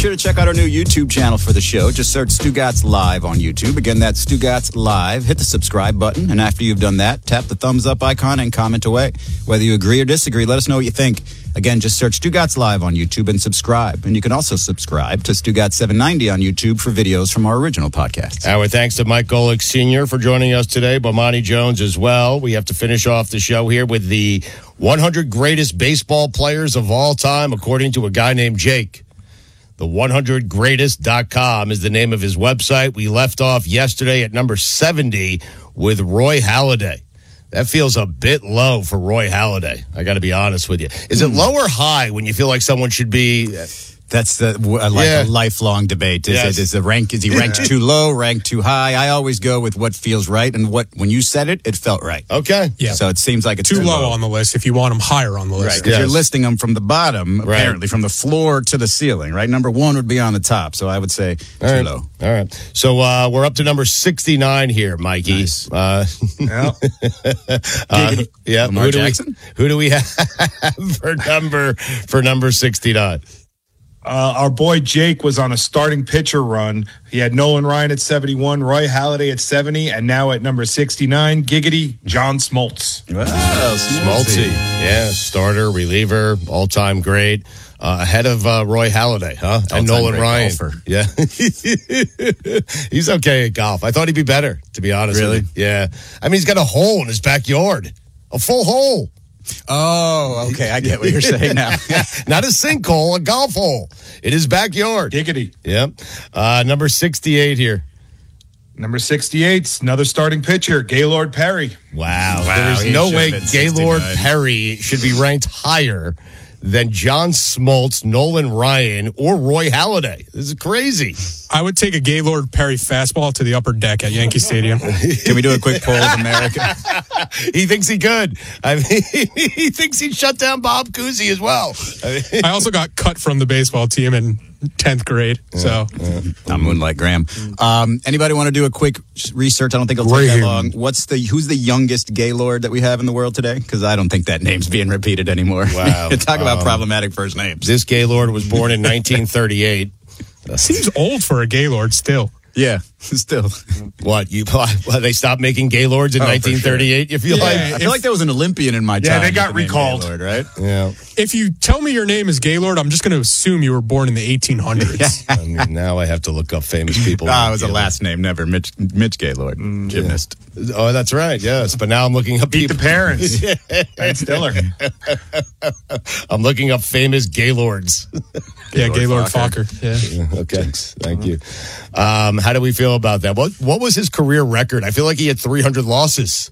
sure to check out our new YouTube channel for the show. Just search Stugotz Live on YouTube. Again, that's Stugotz Live. Hit the subscribe button, and after you've done that, tap the thumbs up icon and comment away. Whether you agree or disagree, let us know what you think. Again, just search Stugotz Live on YouTube and subscribe. And you can also subscribe to Stugotz 790 on YouTube for videos from our original podcasts. Our thanks to Mike Golick Sr. for joining us today, Bomani Jones as well. We have to finish off the show here with the 100 greatest baseball players of all time, according to a guy named Jake. The 100greatest.com is the name of his website. We left off yesterday at number 70 with Roy Halladay. That feels a bit low for Roy Halladay. I got to be honest with you. Is it low or high when you feel like someone should be? That's a lifelong debate. Is he ranked too low, ranked too high? I always go with what feels right, and when you said it felt right. Okay. Yeah. So it seems like it's too low on the list if you want them higher on the list. Right, because you're listing them from the bottom, apparently, from the floor to the ceiling, right? Number 1 would be on the top, so I would say too low. All right. So we're up to number 69 here, Mikey. Nice. Yeah. Lamar Jackson? Who do we have for number 69? Our boy Jake was on a starting pitcher run. He had Nolan Ryan at 71, Roy Halladay at 70, and now at number 69, Giggity, John Smoltz. Wow, Smoltzy. Yeah, starter, reliever, all-time great. Ahead of Roy Halladay, huh? And Nolan Ryan. Golfer. Yeah. He's okay at golf. I thought he'd be better, to be honest with you. Yeah. I mean, he's got a hole in his backyard. A full hole. Oh, okay. I get what you're saying now. Not a sinkhole, a golf hole in his backyard. Giggity. Yep. Number 68 here. Number 68, another starting pitcher, Gaylord Perry. Wow. There's no way Gaylord Perry should be ranked higher than John Smoltz, Nolan Ryan, or Roy Halladay. This is crazy. I would take a Gaylord Perry fastball to the upper deck at Yankee Stadium. Can we do a quick poll of America? He thinks he could. I mean, he thinks he'd shut down Bob Cousy as well. I also got cut from the baseball team in 10th grade. So I'm Moonlight Graham. Anybody want to do a quick research? I don't think it'll take that long. Who's the youngest Gaylord that we have in the world today? Because I don't think that name's being repeated anymore. Wow. Talk about problematic first names. This Gaylord was born in 1938. Seems old for a Gaylord still. Yeah, still. What? They stopped making Gaylords in 1938? You feel like? I feel like there was an Olympian in my time. Yeah, they got recalled. Gaylord, right? Yeah. If you tell me your name is Gaylord, I'm just going to assume you were born in the 1800s. I mean, now I have to look up famous people. It was a last name, never. Mitch Gaylord, gymnast. Yeah. Oh, that's right. Yes, but now I'm looking up Beat the parents. Ben Stiller. I'm looking up famous Gaylords. Gaylord Fokker. Yeah. Okay. Thank you. How do we feel about that? What was his career record? I feel like he had 300 losses.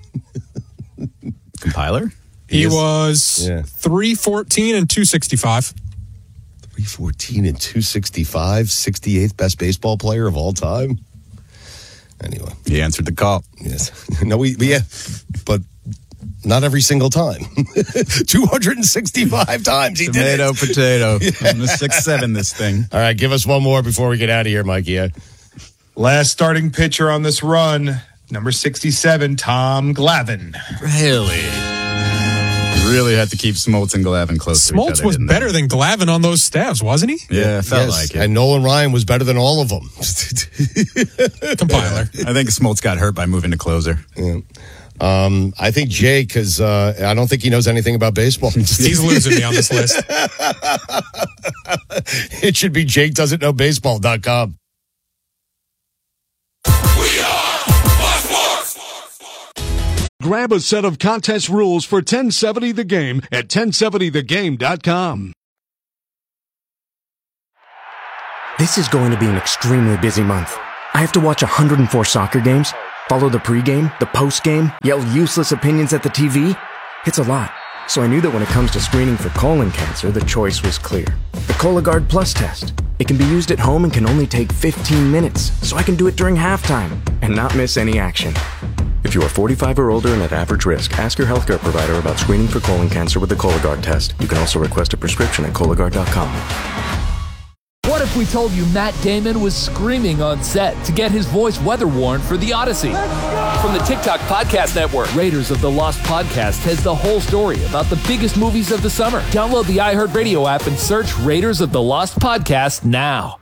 Compiler? He was 314 and 265. 314 and 265, 68th best baseball player of all time. Anyway, he answered the call. Yes. No, but not every single time. 265 times he did it. Potato. I'm the 6'7" this thing. All right, give us one more before we get out of here, Mikey. Last starting pitcher on this run, number 67, Tom Glavine. Really had to keep Smoltz and Glavine close to each other. Smoltz was better than Glavine on those staffs, wasn't he? Yeah, it felt like it. And Nolan Ryan was better than all of them. Compiler. I think Smoltz got hurt by moving to closer. Yeah. I think Jake, because I don't think he knows anything about baseball. He's losing me on this list. It should be JakeDoesn'tKnowBaseball.com. Grab a set of contest rules for 1070 The Game at 1070thegame.com. This is going to be an extremely busy month. I have to watch 104 soccer games, follow the pregame, the postgame, yell useless opinions at the TV. It's a lot. So I knew that when it comes to screening for colon cancer, the choice was clear. The Cologuard Plus test. It can be used at home and can only take 15 minutes, so I can do it during halftime and not miss any action. If you are 45 or older and at average risk, ask your healthcare provider about screening for colon cancer with the Cologuard test. You can also request a prescription at Cologuard.com. What if we told you Matt Damon was screaming on set to get his voice weather-worn for The Odyssey? From the TikTok Podcast Network, Raiders of the Lost Podcast has the whole story about the biggest movies of the summer. Download the iHeartRadio app and search Raiders of the Lost Podcast now.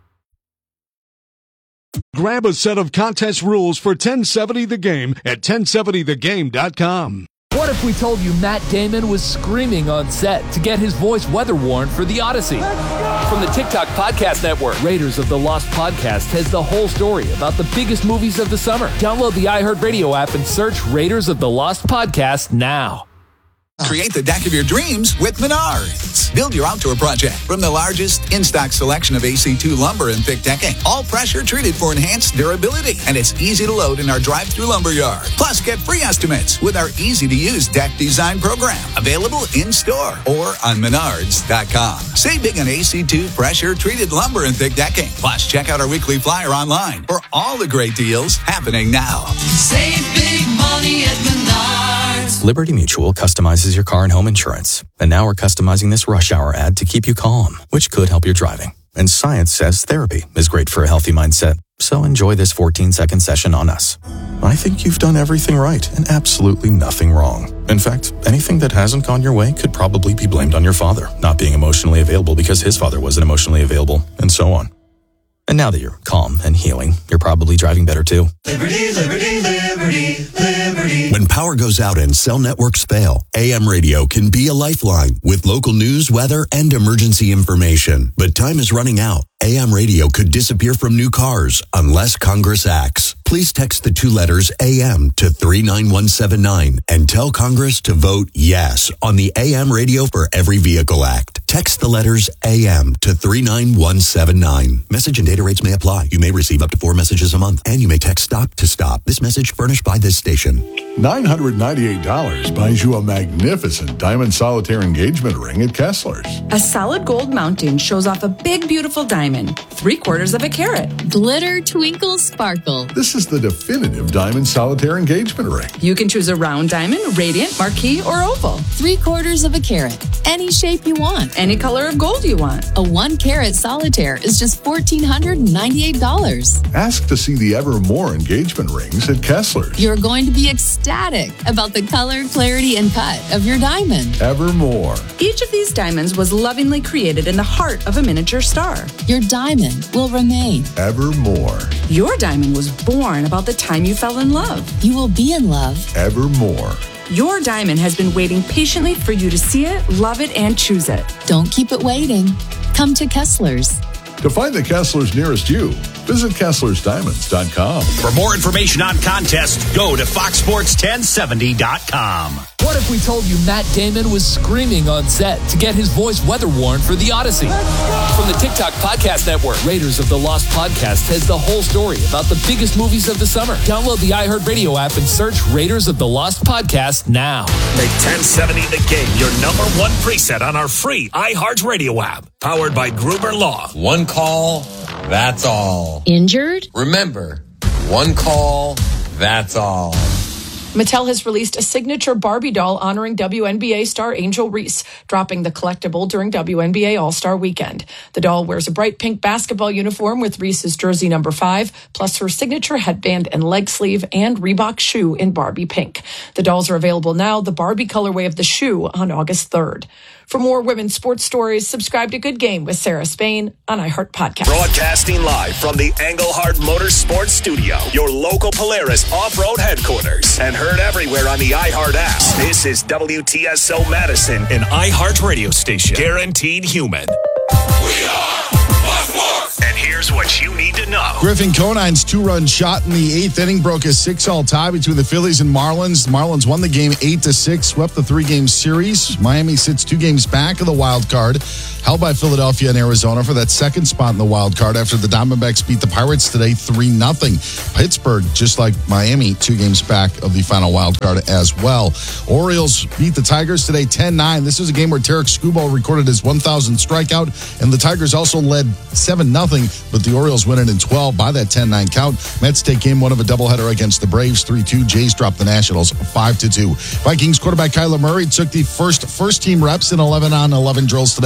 Grab a set of contest rules for 1070 The Game at 1070thegame.com. What if we told you Matt Damon was screaming on set to get his voice weather-worn for The Odyssey? From the TikTok Podcast Network, Raiders of the Lost Podcast has the whole story about the biggest movies of the summer. Download the iHeartRadio app and search Raiders of the Lost Podcast now. Create the deck of your dreams with Menards. Build your outdoor project from the largest in-stock selection of AC2 lumber and thick decking. All pressure treated for enhanced durability. And it's easy to load in our drive-through lumber yard. Plus, get free estimates with our easy-to-use deck design program. Available in-store or on Menards.com. Save big on AC2 pressure treated lumber and thick decking. Plus, check out our weekly flyer online for all the great deals happening now. Save big money at Menards. Liberty Mutual customizes your car and home insurance. And now we're customizing this rush hour ad to keep you calm, which could help your driving. And science says therapy is great for a healthy mindset. So enjoy this 14-second session on us. I think you've done everything right and absolutely nothing wrong. In fact, anything that hasn't gone your way could probably be blamed on your father not being emotionally available because his father wasn't emotionally available, and so on. And now that you're calm and healing, you're probably driving better too. Liberty, liberty, liberty, liberty. When power goes out and cell networks fail, AM radio can be a lifeline with local news, weather, and emergency information. But time is running out. AM radio could disappear from new cars unless Congress acts. Please text the 2 letters AM to 39179 and tell Congress to vote yes on the AM Radio for Every Vehicle Act. Text the letters AM to 39179. Message and data rates may apply. You may receive up to 4 messages a month, and you may text STOP to STOP. This message furnished by this station. $998 buys you a magnificent diamond solitaire engagement ring at Kessler's. A solid gold mounting shows off a big, beautiful diamond, 3/4 of a carat. Glitter, twinkle, sparkle. This is the definitive diamond solitaire engagement ring. You can choose a round diamond, radiant, marquise, or oval. 3/4 of a carat. Any shape you want. Any color of gold you want. A 1-carat solitaire is just $1,498. Ask to see the Evermore engagement rings at Kessler's. You're going to be ecstatic about the color, clarity, and cut of your diamond. Evermore. Each of these diamonds was lovingly created in the heart of a miniature star. Your diamond will remain. Evermore. Your diamond was born about the time you fell in love. You will be in love. Evermore. Your diamond has been waiting patiently for you to see it, love it, and choose it. Don't keep it waiting. Come to Kessler's. To find the Kessler's nearest you, visit Kessler'sDiamonds.com. For more information on contests, go to FoxSports1070.com. What if we told you Matt Damon was screaming on set to get his voice weather-worn for The Odyssey? From the TikTok Podcast Network, Raiders of the Lost Podcast has the whole story about the biggest movies of the summer. Download the iHeartRadio app and search Raiders of the Lost Podcast now. Make 1070 The Game your number 1 preset on our free iHeartRadio app. Powered by Gruber Law. One call, that's all. Injured? Remember, one call, that's all. Mattel has released a signature Barbie doll honoring WNBA star Angel Reese, dropping the collectible during WNBA All-Star Weekend. The doll wears a bright pink basketball uniform with Reese's jersey number 5, plus her signature headband and leg sleeve and Reebok shoe in Barbie pink. The dolls are available now, the Barbie colorway of the shoe, on August 3rd. For more women's sports stories, subscribe to Good Game with Sarah Spain on iHeart Podcast. Broadcasting live from the Engelhard Motorsports Studio, your local Polaris off-road headquarters, and heard everywhere on the iHeart app. This is WTSO Madison, an iHeart radio station, guaranteed human. We are Sports. And here's what you need to know. Griffin Conine's 2-run shot in the 8th inning broke a 6-all tie between the Phillies and Marlins. The Marlins won the game 8-6, swept the 3-game series. Miami sits 2 games back of the wild card, held by Philadelphia and Arizona for that second spot in the wild card after the Diamondbacks beat the Pirates today 3-0. Pittsburgh, just like Miami, 2 games back of the final wild card as well. Orioles beat the Tigers today 10-9. This is a game where Tarek Skubal recorded his 1,000th strikeout, and the Tigers also led 7-0, but the Orioles win it in 12 by that 10-9 count. Mets take game 1 of a doubleheader against the Braves 3-2. Jays drop the Nationals 5-2. Vikings quarterback Kyler Murray took the first team reps in 11-on-11 drills today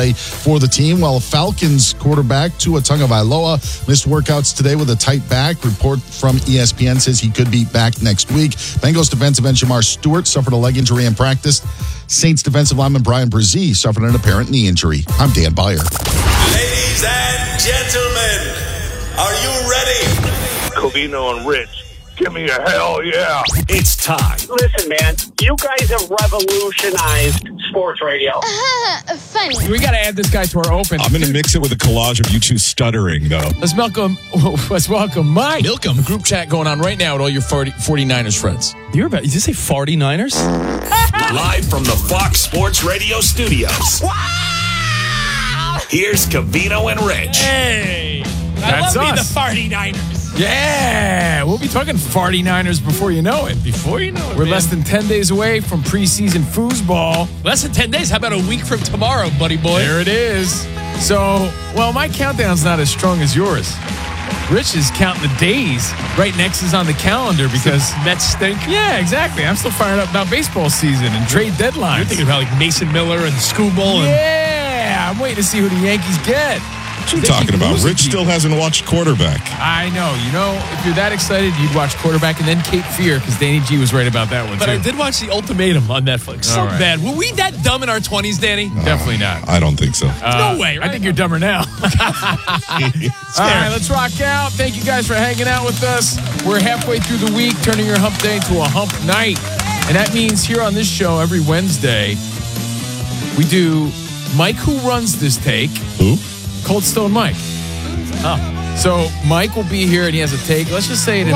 for the team, while Falcons quarterback Tua Tagovailoa missed workouts today with a tight back. Report from ESPN says he could be back next week. Bengals defensive end Jamar Stewart suffered a leg injury and practiced. Saints defensive lineman Brian Brzee suffered an apparent knee injury. I'm Dan Beyer. Ladies and gentlemen, are you ready? Covino and Rich. Give me a hell yeah. It's time. Listen, man, you guys have revolutionized sports radio. Funny. We got to add this guy to our open. I'm going to mix it with a collage of you two stuttering, though. Let's welcome Mike. Milcom. Group chat going on right now with all your 49ers friends. Did you say 49ers? Live from the Fox Sports Radio studios. Wow! Here's Covino and Rich. Hey, That's I love us. me the 49ers. Yeah, we'll be talking 49ers before you know it. Before you know it, We're man. less than 10 days away from preseason foosball. Less than 10 days. How about a week from tomorrow, buddy boy? There it is. So, well, my countdown's not as strong as yours. Rich is counting the days. Right next is on the calendar because Mets stink. Yeah, exactly. I'm still fired up about baseball season and trade deadlines. You're thinking about like Mason Miller and Scooble. Yeah, I'm waiting to see who the Yankees get. What are you talking about? Rich still hasn't watched quarterback. I know. You know, if you're that excited, you'd watch quarterback and then Cape Fear because Danny G was right about that one, But too. I did watch The Ultimatum on Netflix. So All right. bad. Were we that dumb in our 20s, Danny? Definitely not. I don't think so. No way, right? I think you're dumber now. All right, let's rock out. Thank you guys for hanging out with us. We're halfway through the week, turning your hump day into a hump night. And that means here on this show every Wednesday, we do Mike Who Runs This Take. Who? Cold Stone Mike. Oh. So Mike will be here and he has a take. Let's just say it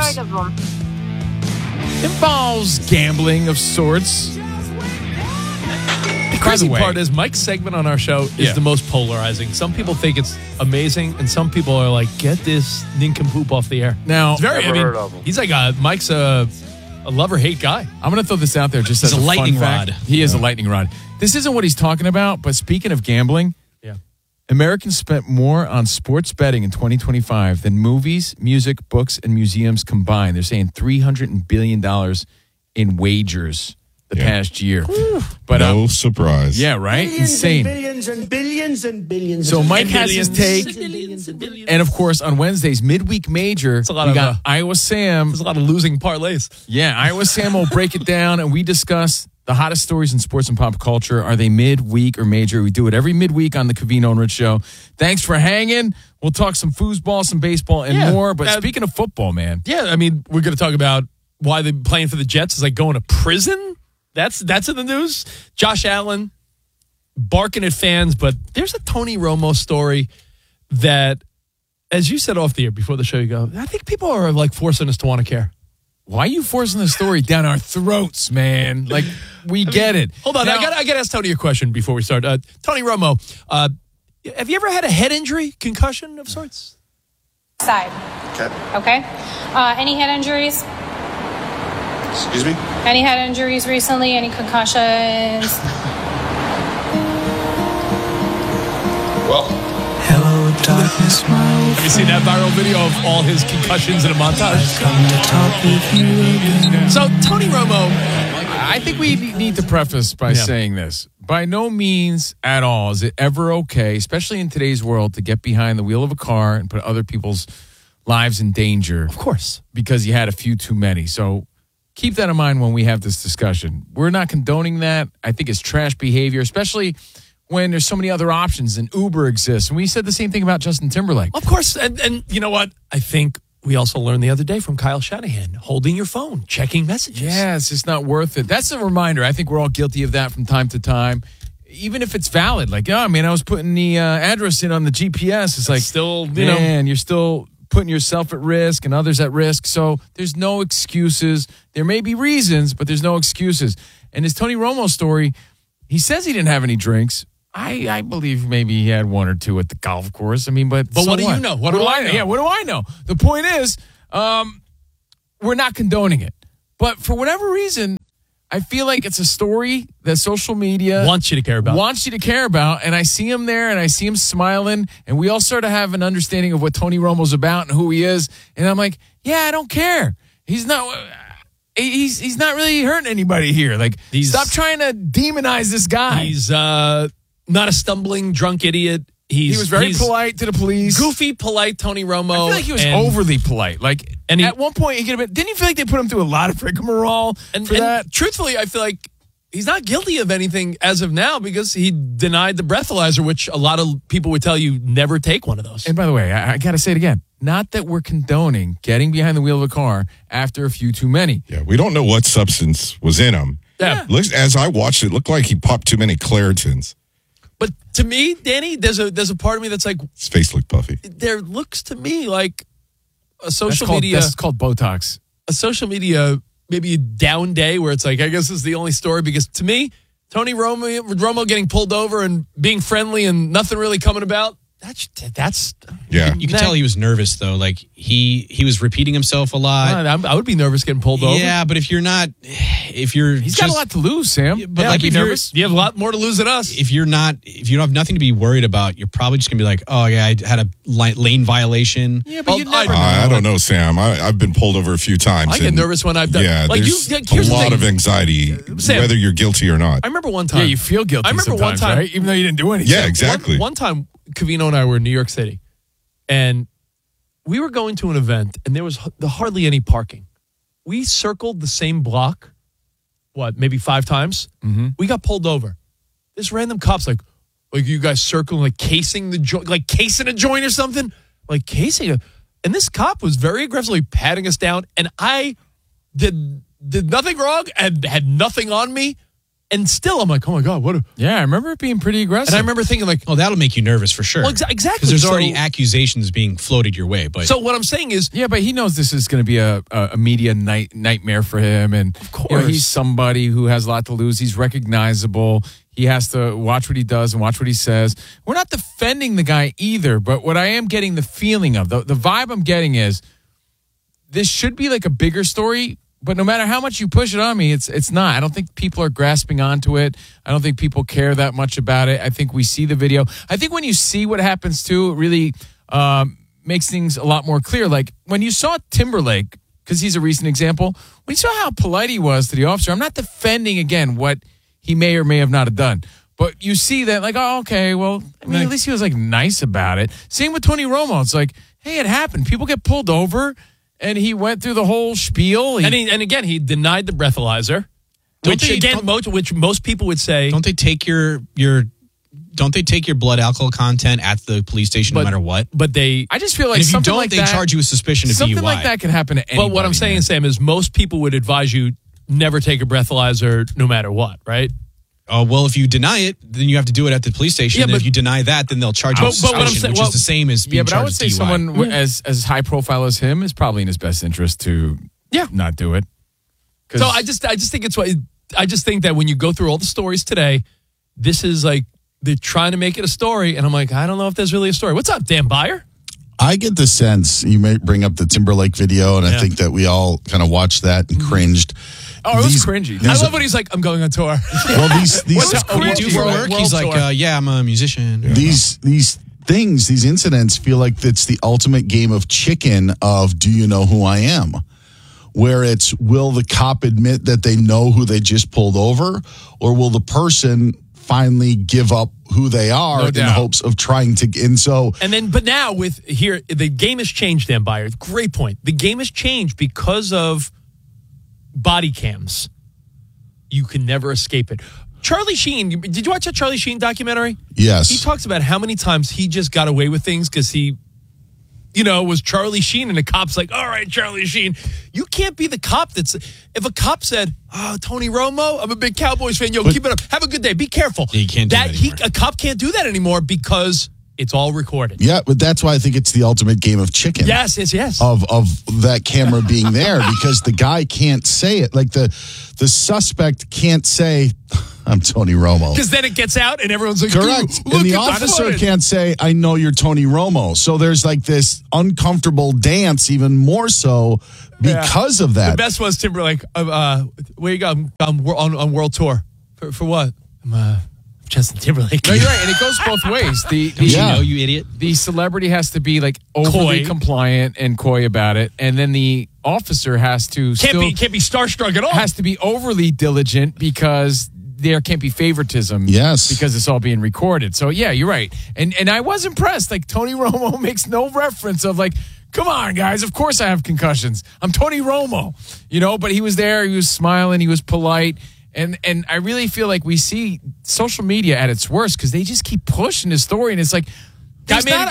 involves gambling of sorts. The crazy By the way- part is Mike's segment on our show is the most polarizing. Some people think it's amazing, and some people are like, "Get this nincompoop off the air." Now, It's very. Never heard of him. He's like Mike's a love-or-hate guy. I'm going to throw this out there just He's as a a lightning fun fact. rod. He is a lightning rod. This isn't what he's talking about, but speaking of gambling, Americans spent more on sports betting in 2025 than movies, music, books, and museums combined. They're saying $300 billion in wagers the past year. But no surprise. yeah, right? Insane. Billions and billions and billions. So and Mike has billions. his take. And of course, on Wednesdays, midweek major, a lot we of, got Iowa Sam. There's a lot of losing parlays. Yeah, Iowa Sam will break it down, and we discuss the hottest stories in sports and pop culture. Are they midweek or major? We do it every midweek on the Covino and Rich Show. Thanks for hanging. We'll talk some foosball, some baseball, and more. But speaking of football, man. Yeah, I mean, we're going to talk about why they're playing for the Jets is like going to prison. That's in the news. Josh Allen barking at fans, but there's a Tony Romo story that, as you said off the air before the show, you go, I think people are like forcing us to want to care. Why are you forcing the story down our throats, man? Like, we get it. Hold on, Now- I got to ask Tony a question before we start. Tony Romo, have you ever had a head injury, concussion of sorts? Side. Okay. Any head injuries? Excuse me? Any head injuries recently? Any concussions? Well, Hello, darkness, my old Have you seen that viral video of all his concussions in a montage? friend. To talk with you again. So, Tony Romo, I think we need to preface by saying this. By no means at all is it ever okay, especially in today's world, to get behind the wheel of a car and put other people's lives in danger. Of course. Because you had a few too many. So keep that in mind when we have this discussion. We're not condoning that. I think it's trash behavior, especially when there's so many other options and Uber exists. And we said the same thing about Justin Timberlake. of course, and you know what? I think we also learned the other day from Kyle Shanahan, holding your phone, checking messages. Yeah, it's just not worth it. That's a reminder. I think we're all guilty of that from time to time. Even if it's valid, like, oh, man, I was putting the address in on the GPS. It's like, still, man, you're still putting yourself at risk and others at risk. So there's no excuses. There may be reasons, but there's no excuses. And his Tony Romo story, he says he didn't have any drinks. I believe maybe he had one or two at the golf course. I mean, but But so what do you know? What do I know? Yeah, what do I know? The point is, we're not condoning it. But for whatever reason, I feel like it's a story that social media Wants you to care about. And I see him there and I see him smiling, and we all sort of have an understanding of what Tony Romo's about and who he is. And I'm like, yeah, I don't care. He's not really hurting anybody here. Like, stop trying to demonize this guy. He's not a stumbling drunk idiot. He was very polite to the police. Goofy, polite Tony Romo. I feel like he was overly polite. Like, and at one point, he could have been. Didn't you feel like they put him through a lot of rigmarole for that? Truthfully, I feel like he's not guilty of anything as of now because he denied the breathalyzer, which a lot of people would tell you never take one of those. And by the way, I got to say it again. Not that we're condoning getting behind the wheel of a car after a few too many. Yeah, we don't know what substance was in him. Yeah. As I watched it, looked like he popped too many Claritins. But to me, Danny, there's a part of me that's like, his face looked puffy. There looks to me like a social media. That's called Botox. A social media, maybe a down day where it's like, I guess this is the only story because to me, Tony Romo getting pulled over and being friendly and nothing really coming about. That's yeah. You can tell he was nervous though. Like he was repeating himself a lot. I would be nervous getting pulled over. Yeah, but if you're he's got a lot to lose, Sam. But like if nervous, you have a lot more to lose than us. If you don't have nothing to be worried about, you're probably just gonna be like, oh yeah, I had a lane violation. Yeah, but I don't know, Sam. I've been pulled over a few times. I get nervous when I've done. Yeah, like there's a lot of anxiety, Sam, whether you're guilty or not. I remember one time. Yeah, you feel guilty. I remember one time, right? Even though you didn't do anything. Yeah, exactly. One time, Covino and I were in New York City, and we were going to an event, and there was hardly any parking. We circled the same block, maybe 5 times? Mm-hmm. We got pulled over. This random cop's like you guys circling, like casing the joint, like casing a joint or something? Like casing it. And this cop was very aggressively patting us down, and I did nothing wrong and had nothing on me. And still, I'm like, oh my God, what? Yeah, I remember it being pretty aggressive. And I remember thinking, like, oh, that'll make you nervous for sure. Well, exactly. Because there's already accusations being floated your way. But so what I'm saying is, yeah, but he knows this is going to be a media nightmare for him, and of course, he's somebody who has a lot to lose. He's recognizable. He has to watch what he does and watch what he says. We're not defending the guy either, but what I am getting the feeling of, the vibe I'm getting is this should be like a bigger story. But no matter how much you push it on me, it's not. I don't think people are grasping onto it. I don't think people care that much about it. I think we see the video. I think when you see what happens too, it really makes things a lot more clear. Like when you saw Timberlake, because he's a recent example, when you saw how polite he was to the officer, I'm not defending, again, what he may or may have not have done. But you see that like, oh, okay, well, I mean, at least he was like nice about it. Same with Tony Romo. It's like, hey, it happened. People get pulled over. And he went through the whole spiel. And again, he denied the breathalyzer, which most people would say. Don't they take your blood alcohol content at the police station no matter what? But I just feel like if you something don't, like they that, charge you with suspicion of DUI. Something like that can happen to anybody. But what I'm saying, Sam, is most people would advise you never take a breathalyzer no matter what, right? Oh, well, if you deny it, then you have to do it at the police station. And if you deny that, then they'll charge you with suspicion, which is the same as being charged with DUI. Yeah, but I would say someone as high profile as him is probably in his best interest to not do it. So I just think I just think that when you go through all the stories today, this is like they're trying to make it a story, and I'm like, I don't know if there's really a story. What's up, Dan Byer? I get the sense you may bring up the Timberlake video, and I think that we all kind of watched that and cringed. Oh, it was cringy. I love when he's like, I'm going on tour. Well, these what do you do for work? He's like, yeah, I'm a musician. Yeah. These incidents feel like it's the ultimate game of chicken of do you know who I am? Where it's, will the cop admit that they know who they just pulled over? Or will the person finally give up who they are in hopes of trying to, but now the game has changed, Dan Byer. Great point. The game has changed because of body cams. You can never escape it. Charlie Sheen, did you watch that Charlie Sheen documentary? Yes. He talks about how many times he just got away with things because he, was Charlie Sheen, and the cop's like, all right, Charlie Sheen. You can't be the cop if a cop said, oh, Tony Romo, I'm a big Cowboys fan. Keep it up. Have a good day. Be careful. You can't do that anymore. A cop can't do that anymore because it's all recorded. Yeah, but that's why I think it's the ultimate game of chicken. Yes. Of that camera being there, because the guy can't say it. Like the suspect can't say, I'm Tony Romo. Because then it gets out and everyone's like, correct. And the officer can't say, I know you're Tony Romo. So there's like this uncomfortable dance, even more so because of that. The best was Timberlake. Where you go? I'm on world tour. For what? I'm Justin Timberlake. No, you're right, and it goes both ways. You idiot. The celebrity has to be like overly compliant and coy about it, and then the officer has to can't be starstruck at all. Has to be overly diligent because there can't be favoritism. Yes. Because it's all being recorded. So, yeah, you're right. And I was impressed. Like, Tony Romo makes no reference of, like, come on, guys. Of course I have concussions. I'm Tony Romo. But he was there. He was smiling. He was polite. And I really feel like we see social media at its worst because they just keep pushing his story. And it's like, there's not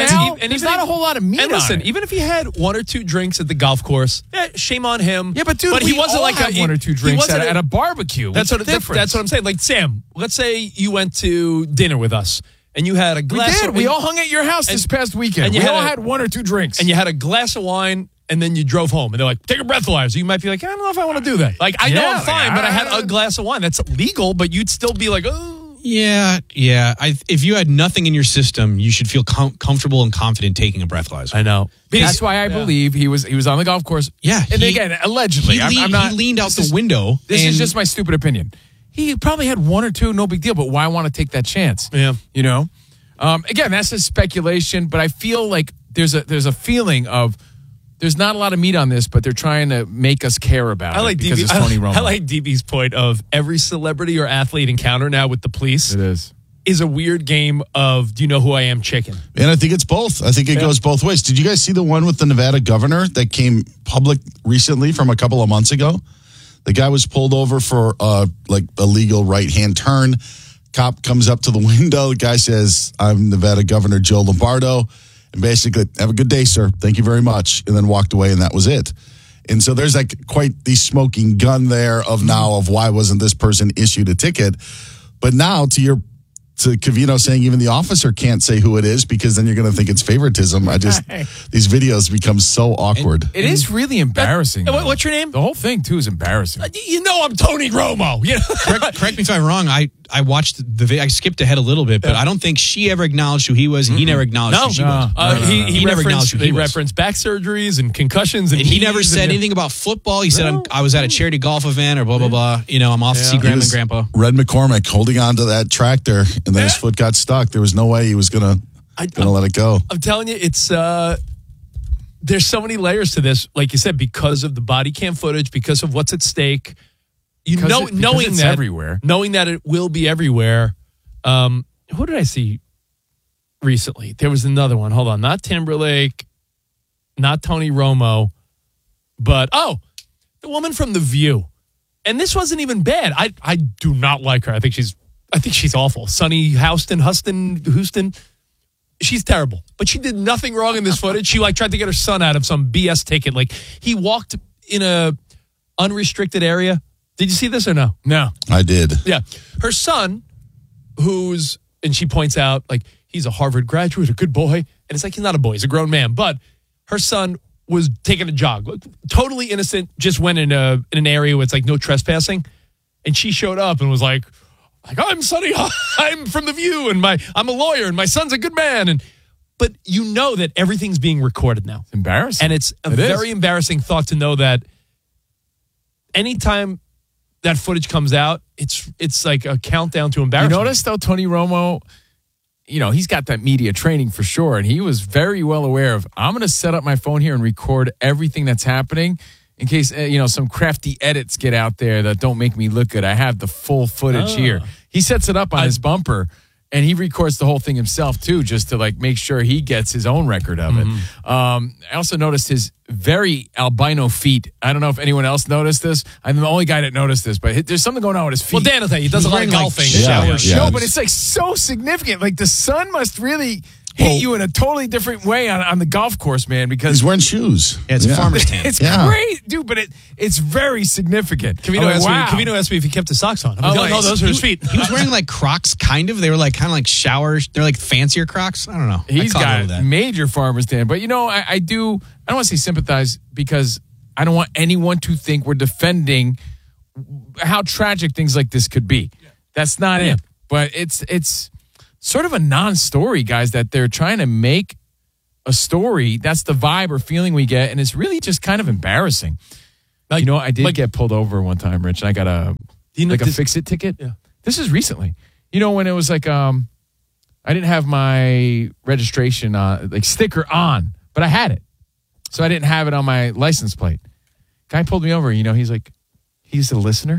a whole lot of meat and listen, on it. even if he had 1 or 2 drinks at the golf course, shame on him. Yeah, but dude, he wasn't like 1 or 2 drinks at a barbecue. That's what I'm saying. Like, Sam, let's say you went to dinner with us and you had a glass. We all hung at your house this past weekend. And we all had 1 or 2 drinks. And you had a glass of wine and then you drove home. And they're like, take a breathalyzer. You might be like, I don't know if I want to do that. Like, I know I'm fine, but I had a glass of wine. That's legal, but you'd still be like, oh. Yeah. If you had nothing in your system, you should feel comfortable and confident taking a breathalyzer. I know. That's why I believe he was on the golf course. Yeah. And again, allegedly. He leaned out the window. This is just my stupid opinion. He probably had 1 or 2, no big deal, but why want to take that chance? Yeah. Again, that's just speculation, but I feel like there's a feeling of there's not a lot of meat on this, but they're trying to make us care about it because it's Tony Romo. I like DB's point of every celebrity or athlete encounter now with the police. It is a weird game of do you know who I am chicken. And I think it's both. I think it goes both ways. Did you guys see the one with the Nevada governor that came public recently from a couple of months ago? The guy was pulled over for like illegal right-hand turn. Cop comes up to the window. The guy says, I'm Nevada Governor Joe Lombardo. And basically, have a good day, sir. Thank you very much. And then walked away, and that was it. And so there's like quite the smoking gun there of why wasn't this person issued a ticket? But now to Covino saying even the officer can't say who it is because then you're going to think it's favoritism. These videos become so awkward. It is really embarrassing. What's your name? The whole thing, too, is embarrassing. I'm Tony Romo. Correct me if I'm wrong. I watched the video. I skipped ahead a little bit, but I don't think she ever acknowledged who he was, and he never acknowledged who she was. He never acknowledged who he was. They referenced back surgeries and concussions. And he never said anything about football. He said, I was at a charity golf event or blah, blah, blah. I'm off to see Grandma and Grandpa. Red McCormick holding on to that tractor, and then his foot got stuck. There was no way he was going to let it go. I'm telling you, it's there's so many layers to this. Like you said, because of the body cam footage, because of what's at stake. Knowing that everywhere, knowing that it will be everywhere. Who did I see recently? There was another one. Hold on, not Timberlake, not Tony Romo, but the woman from The View. And this wasn't even bad. I do not like her. I think she's awful. Sunny Houston. She's terrible. But she did nothing wrong in this footage. She tried to get her son out of some BS ticket. Like he walked in a unrestricted area. Did you see this or no? No. I did. Yeah. Her son, and she points out, like, he's a Harvard graduate, a good boy. And it's like, he's not a boy, he's a grown man. But her son was taking a jog. Totally innocent, just went in an area where it's like no trespassing. And she showed up and was like I'm Sonny, I'm from The View, and I'm a lawyer, and my son's a good man. But you know that everything's being recorded now. It's embarrassing. And it's a very embarrassing thought to know that anytime that footage comes out, it's like a countdown to embarrassment. You notice, though, Tony Romo, he's got that media training for sure, and he was very well aware of, I'm going to set up my phone here and record everything that's happening in case, some crafty edits get out there that don't make me look good. I have the full footage here. He sets it up on his bumper, and he records the whole thing himself, too, just to, make sure he gets his own record of it. I also noticed his very albino feet. I don't know if anyone else noticed this. I'm the only guy that noticed this, but there's something going on with his feet. Well, Dan will tell you, he does a lot of golfing. No, but it's, so significant. Like, the sun must really hit you in a totally different way on the golf course, man, because he's wearing shoes. Yeah, it's a farmer's tan. It's great, dude, but it's very significant. Covino asked me if he kept his socks on. No, those are his feet. He was wearing Crocs, kind of. They were kind of like showers. They're like fancier Crocs. I don't know. He's got major farmer's tan. But I don't want to say sympathize because I don't want anyone to think we're defending how tragic things like this could be. That's not it. But it's sort of a non-story, guys, that they're trying to make a story. That's the vibe or feeling we get, and it's really just kind of embarrassing. I did get pulled over one time, Rich, and I got a fix-it ticket. Yeah. This is recently. When it was I didn't have my registration sticker on, but I had it. So I didn't have it on my license plate. Guy pulled me over, he's like, he's a listener.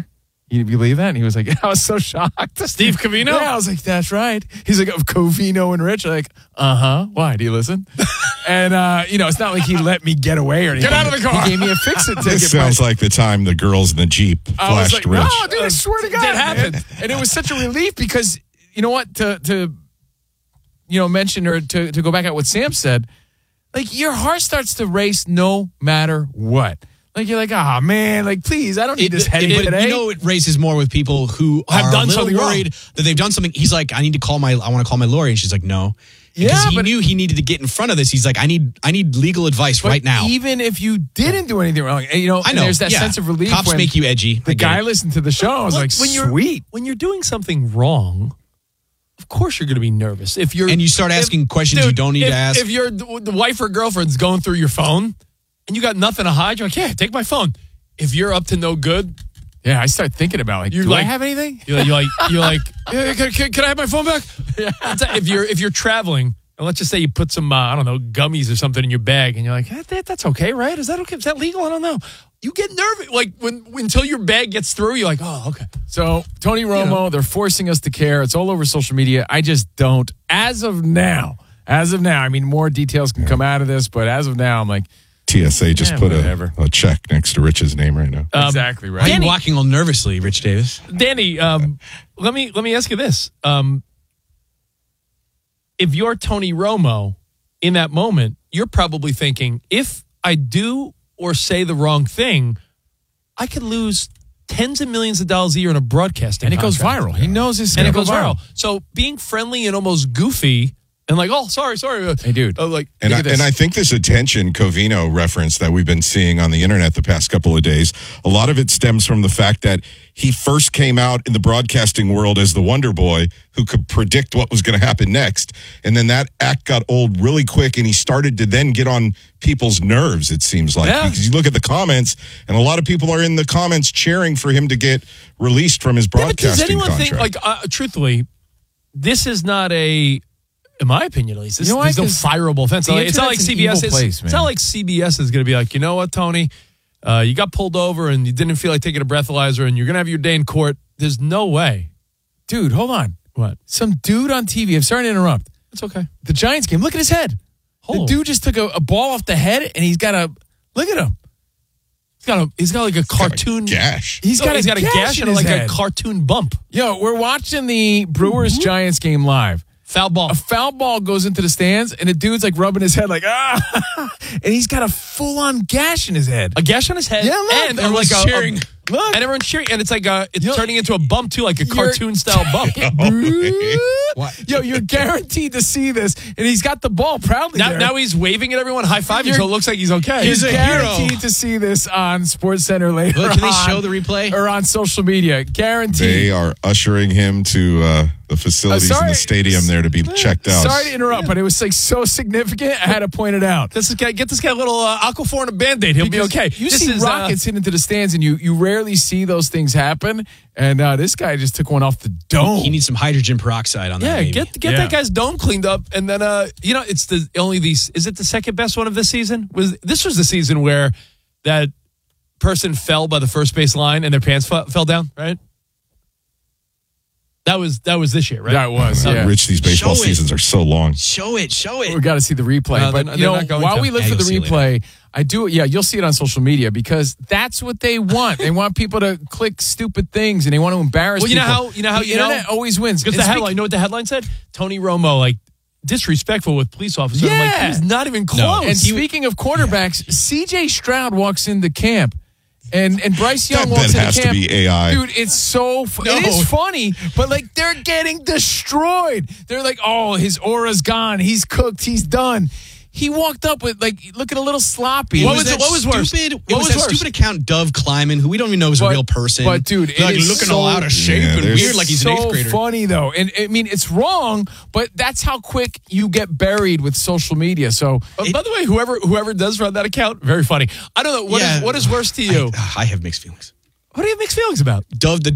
You believe that? And he was like, I was so shocked. Steve Covino? Yeah, I was like, that's right. He's like, of Covino and Rich. I'm like, why? Do you listen? And, it's not like he let me get away or anything. Get out of the car. He gave me a fix-it ticket. This sounds like the time the girls in the Jeep I was flashed like, Rich. no, dude, I swear to God. That happened. Man. And it was such a relief because, you know what, to mention or to go back at what Sam said, like your heart starts to race no matter what. Like you're like, man, like please, I don't need this headache today. You know, it races more with people who have are done a little something worried that they've done something. He's like, I want to call my lawyer, and she's like, no. Because he knew he needed to get in front of this. He's like, I need legal advice right now. Even if you didn't do anything wrong, I know. There's that sense of relief. Cops make you edgy. The guy listened to the show. I was like, sweet. When you're doing something wrong, of course you're going to be nervous. And you start asking questions you don't need to ask. If the wife or girlfriend's going through your phone and you got nothing to hide, you're like, yeah, take my phone. If you're up to no good, yeah, I start thinking about like, do I have anything? You're like, yeah, can I have my phone back? Yeah. If you're traveling, and let's just say you put some gummies or something in your bag, and you're like, that's okay, right? Is that okay? Is that legal? I don't know. You get nervous like until your bag gets through. You're like, oh, okay. So Tony Romo, they're forcing us to care. It's all over social media. I just don't. As of now, I mean, more details can come out of this, but as of now, I'm like. TSA just put a check next to Rich's name right now. Exactly right. Why are you walking all nervously, Rich Davis? Danny, let me ask you this: if you're Tony Romo in that moment, you're probably thinking, if I do or say the wrong thing, I could lose tens of millions of dollars a year in a broadcasting and it goes contract. viral. He knows this, and it goes viral. So being friendly and almost goofy. And like, oh, sorry. Hey, dude. And I think this attention Covino reference that we've been seeing on the internet the past couple of days, a lot of it stems from the fact that he first came out in the broadcasting world as the Wonder Boy who could predict what was going to happen next. And then that act got old really quick, and he started to then get on people's nerves, it seems like. Yeah. Because you look at the comments, and a lot of people are in the comments cheering for him to get released from his broadcasting contract. Think, truthfully, this is not a... In my opinion, at least, there's no fireable offense. It's not like CBS. It's not like CBS is going to be like, you know what, Tony, you got pulled over and you didn't feel like taking a breathalyzer and you're going to have your day in court. There's no way. Dude, hold on. What? Some dude on TV. I'm sorry to interrupt. It's okay. The Giants game. Look at his head. The dude just took a ball off the head and he's got a. Look at him. He's got like a cartoon gash. He's got a gash and like a cartoon bump. Yo, we're watching the Brewers Giants game live. Foul ball. A foul ball goes into the stands, and the dude's like rubbing his head like, and he's got a full-on gash in his head. A gash on his head? Yeah, look. And everyone's cheering. Look. And everyone's cheering. And it's like it's turning into a bump, too, like a cartoon-style bump. Yo, you're guaranteed to see this, and he's got the ball proudly there. Now he's waving at everyone, high-fiving, so it looks like he's okay. He's guaranteed to see this on SportsCenter later Can they show the replay? Or on social media. Guaranteed. They are ushering him to the facilities in the stadium there to be checked out. Sorry to interrupt, but it was like so significant, I had to point it out. Get this guy a little Aquaphor and a Band-Aid. He'll be okay. You see rockets hit into the stands, and you rarely see those things happen. And this guy just took one off the dome. He needs some hydrogen peroxide on that. Yeah, get that guy's dome cleaned up, and then it's is it the second best one of this season? This was the season where that person fell by the first base line and their pants fell down, right? That was this year, right? That was. Yeah. Rich, these baseball seasons are so long. Show it. We got to see the replay. But while we look for the replay, I do. Yeah, you'll see it on social media because that's what they want. They want people to click stupid things and they want to embarrass people. You know how the internet always wins. Because the headline. You know what the headline said? Tony Romo disrespectful with police officers. Yeah. I'm like, he's not even close. No. And speaking of quarterbacks, CJ Stroud walks into camp. And Bryce Young walks into camp. That has to be AI. Dude, it's so it is funny, but they're getting destroyed. They're like, oh, his aura's gone. He's cooked. He's done. He walked up with looking a little sloppy. What was worse? It was that stupid account Dove Kleiman, who we don't even know is a real person. But dude, it's looking all out of shape and weird, like he's an eighth grader. So funny though, and I mean it's wrong, but that's how quick you get buried with social media. So, by the way, whoever does run that account, very funny. I don't know what is worse to you. I have mixed feelings. What do you have mixed feelings about? The